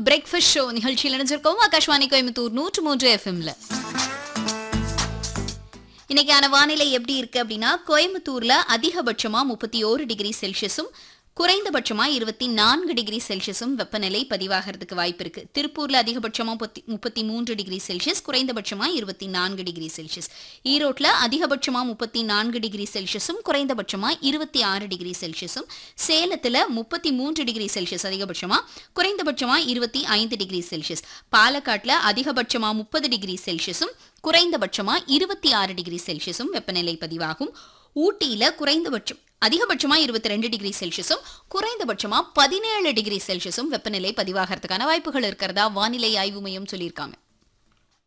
Breakfast show நிகழ்ச்சியில் இணைஞ்சிருக்கோம் ஆகாஷ்வாணி கோயம்புத்தூர் 103 எஃப்எம்ல. இன்னைக்கான வானிலை எப்படி இருக்கு அப்படின்னா, கோயம்புத்தூர்ல அதிகபட்சமா 31 டிகிரி செல்சியஸும் குறைந்தபட்சமா 24 டிகிரி செல்சியஸும் வெப்பநிலை பதிவாகிறதுக்கு வாய்ப்பு இருக்கு. திருப்பூர்ல அதிகபட்சமா 33 டிகிரி செல்சியஸ், குறைந்தபட்சமா 24 டிகிரி செல்சியஸ். ஈரோட்ல அதிகபட்சமா 34 டிகிரி செல்சியஸும் குறைந்தபட்சமா 26 டிகிரி செல்சியஸும். சேலத்துல 33 டிகிரி செல்சியஸ் அதிகபட்சமா, குறைந்தபட்சமா 25 டிகிரி செல்சியஸ். பாலக்காட்டுல அதிகபட்சமா 30 டிகிரி செல்சியஸும் குறைந்தபட்சமா 26 டிகிரி செல்சியஸும் வெப்பநிலை பதிவாகும். ஊட்டியில அதிகபட்சமா 22 டிகிரி செல்சியஸும் குறைந்தபட்சமா 17 டிகிரி செல்சியஸும் வெப்பநிலை பதிவாகிறதுக்கான வாய்ப்புகள் இருக்கிறதா வானிலை ஆய்வு மையம் சொல்லியிருக்காங்க.